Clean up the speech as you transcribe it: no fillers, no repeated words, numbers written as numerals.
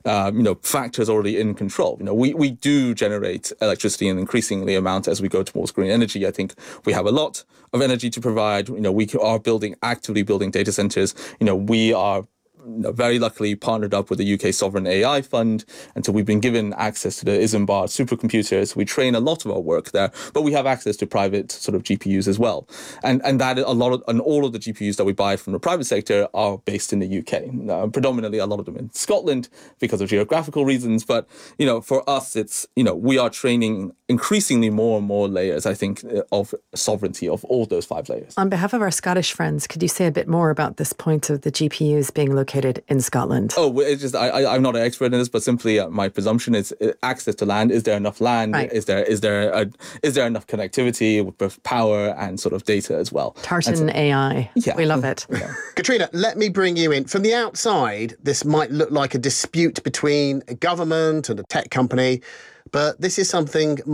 factors already in control. We do generate electricity in increasingly amount as we go towards green energy. I think we have a lot of energy to provide. We are actively building data centers. We are very luckily partnered up with the UK Sovereign AI Fund, and so we've been given access to the Isambard supercomputers. We train a lot of our work there, but we have access to private sort of GPUs as well, and all of the GPUs that we buy from the private sector are based in the UK, predominantly a lot of them in Scotland because of geographical reasons. But for us, it's we are training increasingly more and more layers, I think, of sovereignty of all those 5 layers. On behalf of our Scottish friends, could you say a bit more about this point of the GPUs being located in Scotland? Oh, it's just I'm not an expert in this, but simply my presumption is access to land. Is there enough land? Right. Is there enough connectivity with both power and sort of data as well? Tartan AI. Yeah. We love it. Yeah. Katrina, let me bring you in. From the outside, this might look like a dispute between a government and a tech company, but this is something